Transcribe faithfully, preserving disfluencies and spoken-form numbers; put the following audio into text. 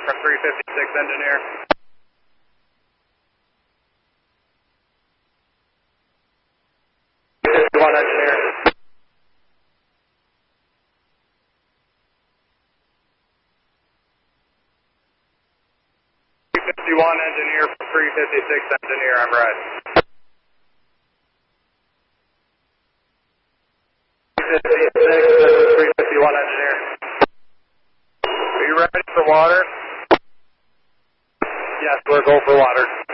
for three fifty-six engineer. three fifty-one engineer. three fifty-one engineer for three fifty-six engineer, I'm right. three fifty-six, this is three fifty-one engineer. Are you ready for water? Yes, we're go for water.